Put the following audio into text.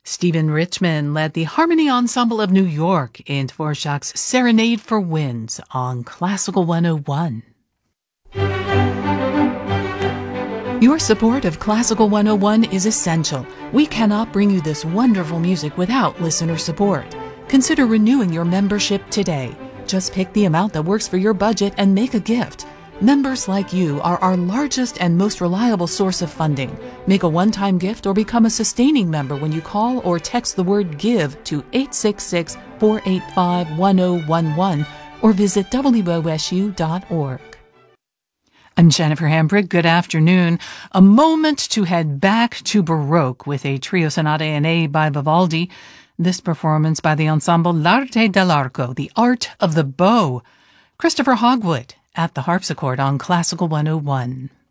Stephen Richman led the Harmony Ensemble of New York in Dvorak's Serenade for Winds on Classical 101. Your support of Classical 101 is essential. We cannot bring you this wonderful music without listener support. Consider renewing your membership today. Just pick the amount that works for your budget and make a gift. Members like you are our largest and most reliable source of funding. Make a one-time gift or become a sustaining member when you call or text the word GIVE to 866-485-1011 or visit wosu.org. I'm Jennifer Hambrick. Good afternoon. A moment to head back to Baroque with a trio sonata in A by Vivaldi. This performance by the ensemble L'Arte dell'Arco, the art of the bow. Christopher Hogwood at the harpsichord on Classical 101.